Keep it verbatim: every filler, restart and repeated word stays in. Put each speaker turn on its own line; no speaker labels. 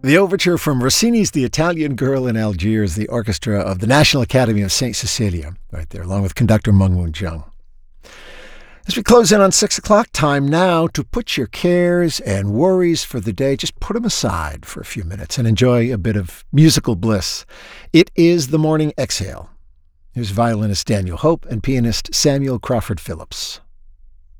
The overture from Rossini's The Italian Girl in Algiers, the orchestra of the National Academy of Saint Cecilia, right there, along with conductor Meng Woon Jung. As we close in on six o'clock, time now to put your cares and worries for the day, just put them aside for a few minutes and enjoy a bit of musical bliss. It is the Morning Exhale. Here's violinist Daniel Hope and pianist Samuel Crawford Phillips.